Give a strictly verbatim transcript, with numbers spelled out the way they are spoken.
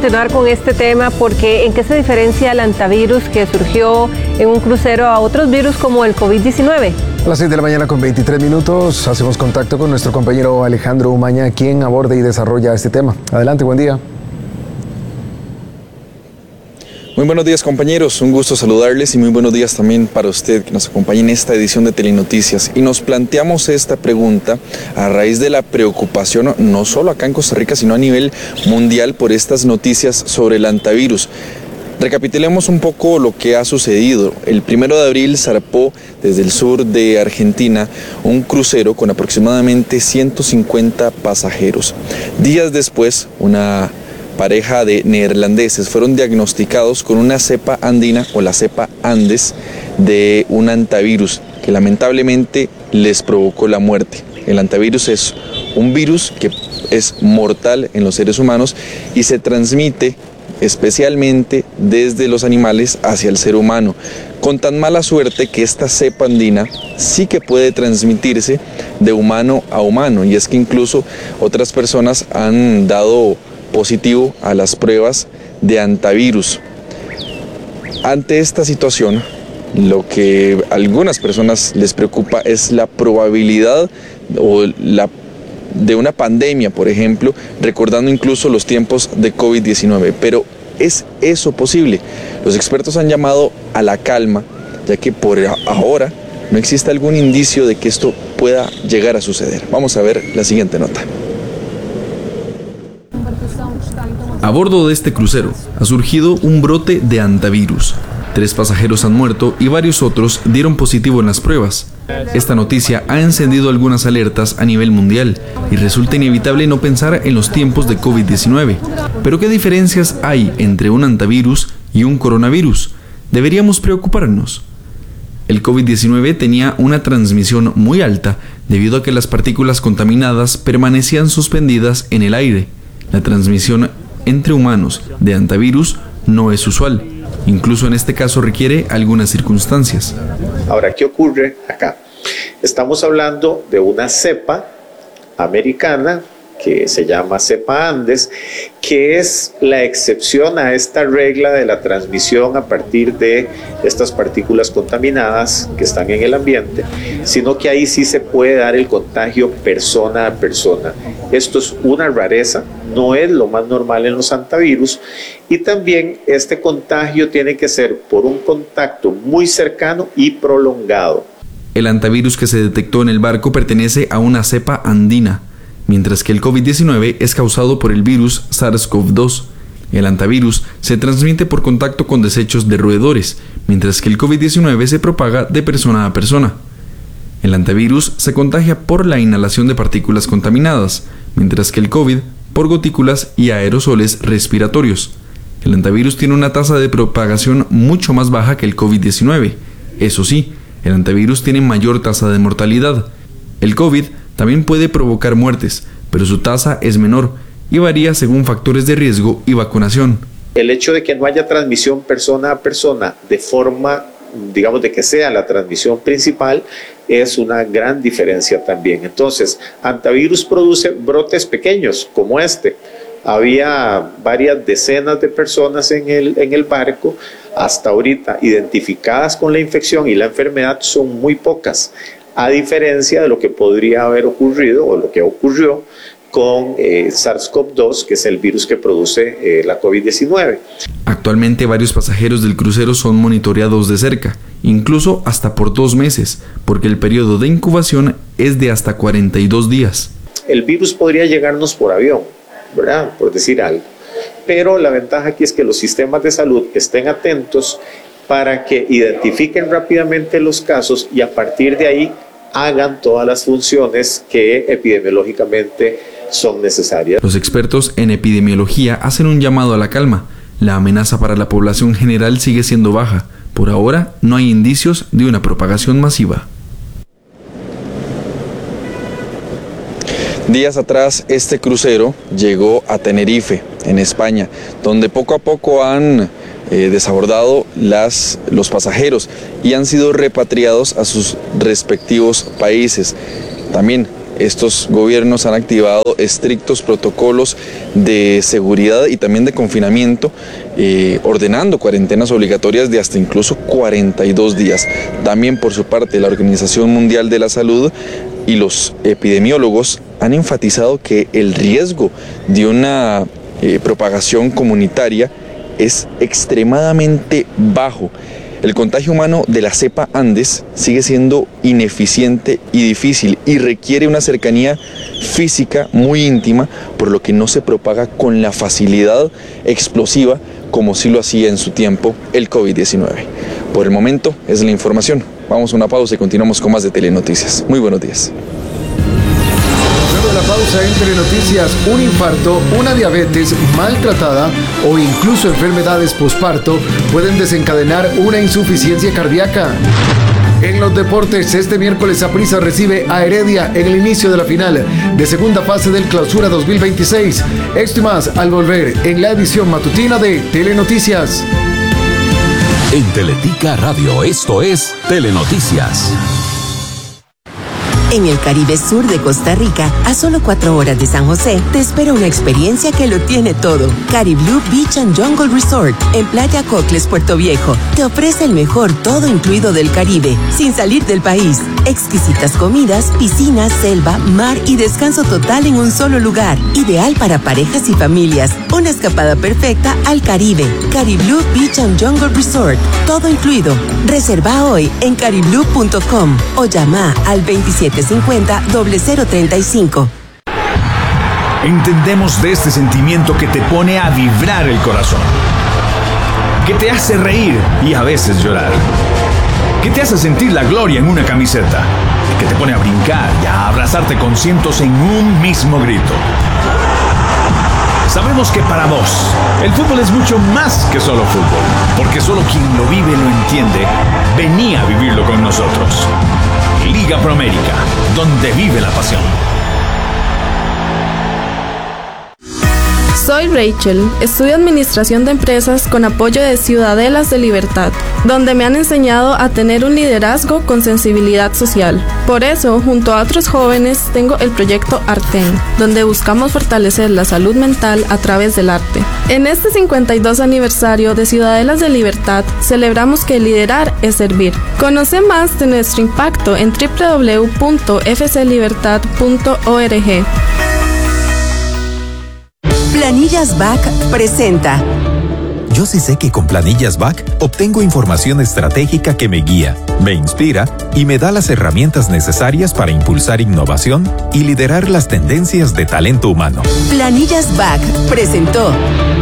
continuar con este tema porque ¿en qué se diferencia el antivirus que surgió en un crucero a otros virus como el COVID diecinueve? A las seis de la mañana con veintitrés minutos hacemos contacto con nuestro compañero Alejandro Umaña, quien aborda y desarrolla este tema. Adelante, buen día. Muy buenos días, compañeros, un gusto saludarles y muy buenos días también para usted que nos acompaña en esta edición de Telenoticias. Y nos planteamos esta pregunta a raíz de la preocupación, no solo acá en Costa Rica, sino a nivel mundial por estas noticias sobre el antivirus. Recapitulemos un poco lo que ha sucedido. El primero de abril zarpó desde el sur de Argentina un crucero con aproximadamente ciento cincuenta pasajeros. Días después, una pareja de neerlandeses fueron diagnosticados con una cepa andina o la cepa Andes de un antivirus que lamentablemente les provocó la muerte. El antivirus es un virus que es mortal en los seres humanos y se transmite especialmente desde los animales hacia el ser humano, con tan mala suerte que esta cepa andina sí que puede transmitirse de humano a humano, y es que incluso otras personas han dado positivo a las pruebas de antivirus. Ante esta situación, lo que a algunas personas les preocupa es la probabilidad o la de una pandemia, por ejemplo, recordando incluso los tiempos de COVID diecinueve. Pero ¿es eso posible? Los expertos han llamado a la calma, ya que por ahora no existe algún indicio de que esto pueda llegar a suceder. Vamos a ver la siguiente nota. A bordo de este crucero ha surgido un brote de antivirus. Tres pasajeros han muerto y varios otros dieron positivo en las pruebas. Esta noticia ha encendido algunas alertas a nivel mundial y resulta inevitable no pensar en los tiempos de COVID diecinueve. Pero ¿qué diferencias hay entre un antivirus y un coronavirus? ¿Deberíamos preocuparnos? El COVID diecinueve tenía una transmisión muy alta debido a que las partículas contaminadas permanecían suspendidas en el aire. La transmisión entre humanos de antivirus no es usual. Incluso en este caso requiere algunas circunstancias. Ahora, ¿qué ocurre acá? Estamos hablando de una cepa americana que se llama cepa Andes, que es la excepción a esta regla de la transmisión a partir de estas partículas contaminadas que están en el ambiente, sino que ahí sí se puede dar el contagio persona a persona. Esto es una rareza, no es lo más normal en los antivirus, y también este contagio tiene que ser por un contacto muy cercano y prolongado. El antivirus que se detectó en el barco pertenece a una cepa andina, mientras que el COVID diecinueve es causado por el virus SARS CoV dos. El antivirus se transmite por contacto con desechos de roedores, mientras que el COVID diecinueve se propaga de persona a persona. El antivirus se contagia por la inhalación de partículas contaminadas, mientras que el COVID por gotículas y aerosoles respiratorios. El antivirus tiene una tasa de propagación mucho más baja que el COVID diecinueve. Eso sí, el antivirus tiene mayor tasa de mortalidad. El COVID también puede provocar muertes, pero su tasa es menor y varía según factores de riesgo y vacunación. El hecho de que no haya transmisión persona a persona de forma, digamos, de que sea la transmisión principal, es una gran diferencia también. Entonces, antivirus produce brotes pequeños como este. Había varias decenas de personas en el, en el barco. Hasta ahorita identificadas con la infección y la enfermedad son muy pocas, a diferencia de lo que podría haber ocurrido o lo que ocurrió con eh, SARS CoV dos, que es el virus que produce eh, la COVID diecinueve. Actualmente varios pasajeros del crucero son monitoreados de cerca, incluso hasta por dos meses, porque el periodo de incubación es de hasta cuarenta y dos días. El virus podría llegarnos por avión, ¿verdad? Por decir algo. Pero la ventaja aquí es que los sistemas de salud estén atentos para que identifiquen rápidamente los casos y a partir de ahí hagan todas las funciones que epidemiológicamente son necesarias. Los expertos en epidemiología hacen un llamado a la calma. La amenaza para la población general sigue siendo baja. Por ahora no hay indicios de una propagación masiva. Días atrás este crucero llegó a Tenerife, en España, donde poco a poco han eh, desabordado las, los pasajeros y han sido repatriados a sus respectivos países. También estos gobiernos han activado estrictos protocolos de seguridad y también de confinamiento, eh, ordenando cuarentenas obligatorias de hasta incluso cuarenta y dos días. También por su parte la Organización Mundial de la Salud y los epidemiólogos han enfatizado que el riesgo de una eh, propagación comunitaria es extremadamente bajo. El contagio humano de la cepa Andes sigue siendo ineficiente y difícil y requiere una cercanía física muy íntima, por lo que no se propaga con la facilidad explosiva como sí lo hacía en su tiempo el COVID diecinueve. Por el momento es la información. Vamos a una pausa y continuamos con más de Telenoticias. Muy buenos días. Luego de la pausa en Telenoticias, un infarto, una diabetes maltratada o incluso enfermedades posparto pueden desencadenar una insuficiencia cardíaca. En los deportes, este miércoles Saprissa recibe a Heredia en el inicio de la final de segunda fase del Clausura dos mil veintiséis. Esto y más al volver en la edición matutina de Telenoticias. En Teletica Radio, esto es Telenoticias. En el Caribe Sur de Costa Rica, a solo cuatro horas de San José, te espera una experiencia que lo tiene todo. Cariblú Beach and Jungle Resort, en Playa Cocles, Puerto Viejo, te ofrece el mejor todo incluido del Caribe, sin salir del país. Exquisitas comidas, piscinas, selva, mar y descanso total en un solo lugar. Ideal para parejas y familias. Una escapada perfecta al Caribe. Cariblú Beach and Jungle Resort, todo incluido. Reserva hoy en cariblú punto com o llama al veintisiete cincuenta cero cero treinta y cinco. Entendemos de este sentimiento que te pone a vibrar el corazón, que te hace reír y a veces llorar, que te hace sentir la gloria en una camiseta, que te pone a brincar y a abrazarte con cientos en un mismo grito. Sabemos que para vos, el fútbol es mucho más que solo fútbol, porque solo quien lo vive lo entiende. Vení a vivirlo con nosotros. Liga Promérica, donde vive la pasión. Soy Rachel, estudio Administración de Empresas con apoyo de Ciudadelas de Libertad, donde me han enseñado a tener un liderazgo con sensibilidad social. Por eso, junto a otros jóvenes, tengo el proyecto Arten, donde buscamos fortalecer la salud mental a través del arte. En este cincuenta y dos aniversario de Ciudadelas de Libertad, celebramos que liderar es servir. Conoce más de nuestro impacto en doble u doble u doble u punto f c libertad punto org. Planillas B A C presenta. Yo sí sé que con Planillas B A C obtengo información estratégica que me guía, me inspira y me da las herramientas necesarias para impulsar innovación y liderar las tendencias de talento humano. Planillas B A C presentó